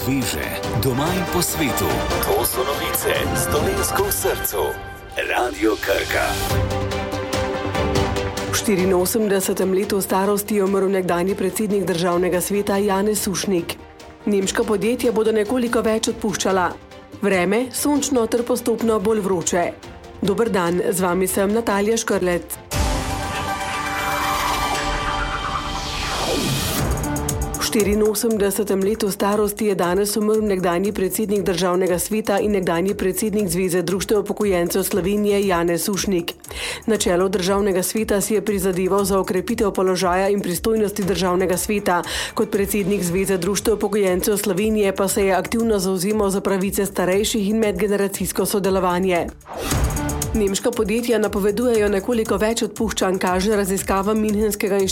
sveže, doma in po svetu. To so novice s Dolenjsko v srcu. Radio Krka. V 84. letu starosti je umrl nekdanji predsednik državnega sveta Janez Sušnik. Nemška podjetja bodo nekoliko več odpuščala. Vreme sončno ter postopno bolj vroče. Dober dan, z vami sem Natalija Škrlec. V 84. letu starosti je danes umrl nekdanji predsednik državnega sveta in nekdanji predsednik Zveze društev upokojencev Slovenije Janez Sušnik. Na čelu državnega sveta si je prizadeval za okrepitev položaja in pristojnosti državnega sveta. Kot predsednik Zveze društev upokojencev Slovenije pa se je aktivno zavzemal za pravice starejših in medgeneracijsko sodelovanje. Nemška podjetja napovedujejo nekoliko več odpuščanj, kaže raziskava Münchenskega inštituta